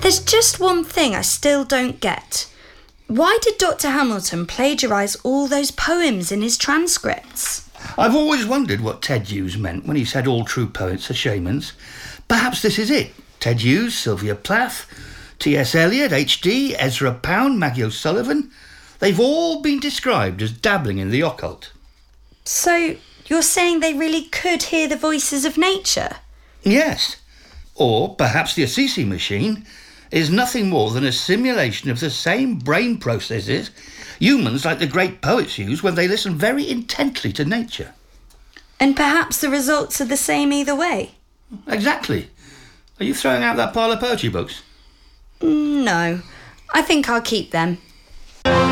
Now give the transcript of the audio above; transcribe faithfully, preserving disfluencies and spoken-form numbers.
There's just one thing I still don't get. Why did Doctor Hamilton plagiarise all those poems in his transcripts? I've always wondered what Ted Hughes meant when he said all true poets are shamans. Perhaps this is it. Ted Hughes, Sylvia Plath, T S Eliot, H D, Ezra Pound, Maggie O'Sullivan. They've all been described as dabbling in the occult. So you're saying they really could hear the voices of nature? Yes. Or perhaps the Assisi machine is nothing more than a simulation of the same brain processes humans like the great poets use when they listen very intently to nature. And perhaps the results are the same either way? Exactly. Are you throwing out that pile of poetry books? No, I think I'll keep them.